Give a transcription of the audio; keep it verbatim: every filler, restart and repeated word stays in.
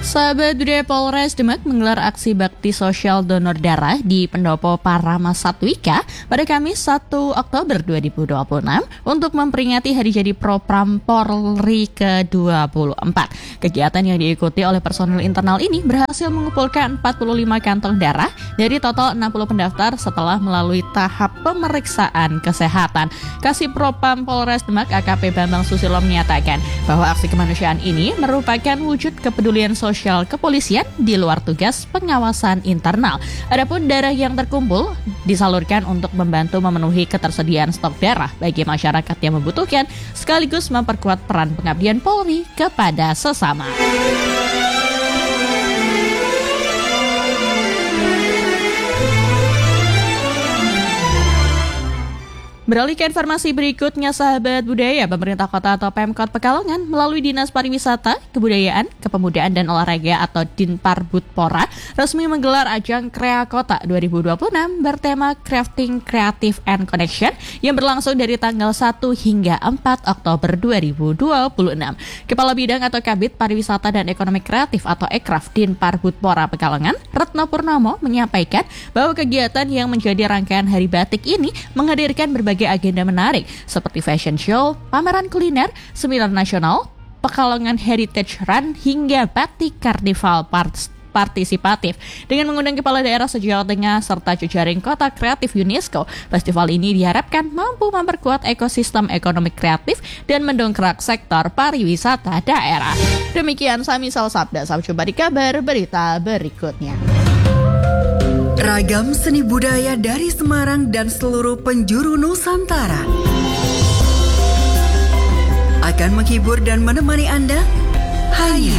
Sahabat budaya, Polres Demak menggelar aksi bakti sosial donor darah di Pendopo Parama Satwika pada Kamis satu Oktober dua ribu dua puluh enam untuk memperingati Hari Jadi Propam Polri ke dua puluh empat. Kegiatan yang diikuti oleh personil internal ini berhasil mengumpulkan empat puluh lima kantong darah dari total enam puluh pendaftar setelah melalui tahap pemeriksaan kesehatan. Kasih Propam Polres Demak A K P Bambang Susilo menyatakan bahwa aksi kemanusiaan ini merupakan wujud kepedulian sosial sosial kepolisian di luar tugas pengawasan internal. Adapun darah yang terkumpul disalurkan untuk membantu memenuhi ketersediaan stok darah bagi masyarakat yang membutuhkan, sekaligus memperkuat peran pengabdian Polri kepada sesama. Beralih ke informasi berikutnya, sahabat budaya, pemerintah kota atau Pemkot Pekalongan melalui Dinas Pariwisata, Kebudayaan, Kepemudaan dan Olahraga atau Dinparbudpora resmi menggelar ajang Krea Kota dua ribu dua puluh enam bertema Crafting Creative and Connection yang berlangsung dari tanggal satu hingga empat Oktober dua ribu dua puluh enam. Kepala Bidang atau Kabid Pariwisata dan Ekonomi Kreatif atau Ekraf Dinparbudpora Pekalongan, Retno Purnomo, menyampaikan bahwa kegiatan yang menjadi rangkaian Hari Batik ini menghadirkan berbagai agenda menarik seperti fashion show, pameran kuliner, seminar nasional, Pekalongan Heritage Run hingga Batik Carnival Parts partisipatif. Dengan mengundang kepala daerah se-Jawa Tengah serta jejaring kota kreatif UNESCO, festival ini diharapkan mampu memperkuat ekosistem ekonomi kreatif dan mendongkrak sektor pariwisata daerah. Demikian Samisal Sabda, sampai jumpa di kabar berita berikutnya. Ragam seni budaya dari Semarang dan seluruh penjuru Nusantara akan menghibur dan menemani Anda hanya